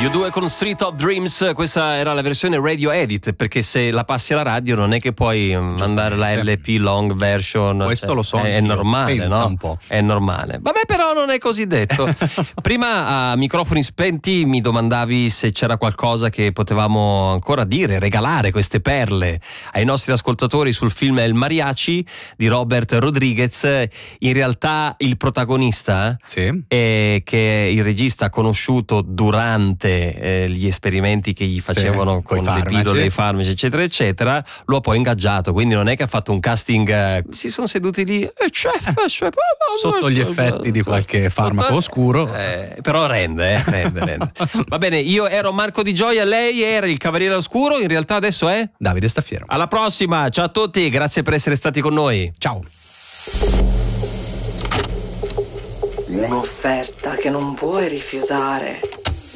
U2 con Street of Dreams. Questa era la versione radio edit, perché se la passi alla radio non è che puoi mandare la LP long version. Questo cioè, lo so, è normale, pensa no? un po'. È normale. Vabbè, però non è così detto. Prima a microfoni spenti mi domandavi se c'era qualcosa che potevamo ancora dire, regalare queste perle ai nostri ascoltatori sul film El Mariachi di Robert Rodriguez. In realtà il protagonista Sì. che il regista ha conosciuto durante gli esperimenti che gli facevano con le pillole, i farmaci, eccetera eccetera, lo ha poi ingaggiato, quindi non è che ha fatto un casting, si sono seduti lì sotto gli effetti di qualche farmaco oscuro, però rende. Va bene, io ero Marco Di Gioia, lei era il Cavaliere Oscuro, in realtà adesso è Davide Staffiero. alla prossima, ciao a tutti, grazie per essere stati con noi. Ciao. Un'offerta che non puoi rifiutare.